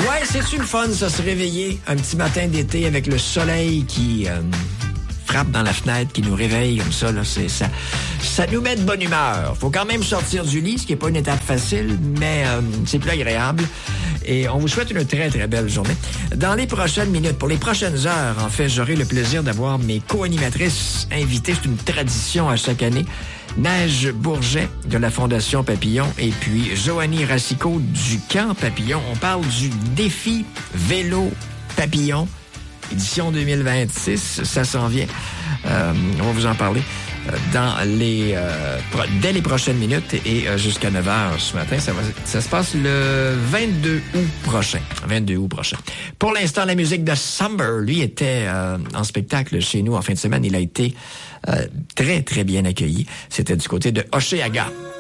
Ouais, c'est-tu le fun, ça, se réveiller un petit matin d'été avec le soleil qui frappe dans la fenêtre, qui nous réveille comme ça, là, ça nous met de bonne humeur. Faut quand même sortir du lit, ce qui n'est pas une étape facile, mais c'est plus agréable. Et on vous souhaite une très, très belle journée. Dans les prochaines minutes, pour les prochaines heures, en fait, j'aurai le plaisir d'avoir mes co-animatrices invitées. C'est une tradition à chaque année. Neige Bourget de la Fondation Papillon et puis Joanie Racicot du Camp Papillon. On parle du défi vélo papillon, édition 2026. Ça s'en vient. On va vous en parler dès les prochaines minutes et jusqu'à 9h ce matin. Ça se passe le 22 août prochain. Pour l'instant, la musique de Summer, lui, était en spectacle chez nous en fin de semaine. Il a été très, très bien accueilli. C'était du côté de Hochelaga.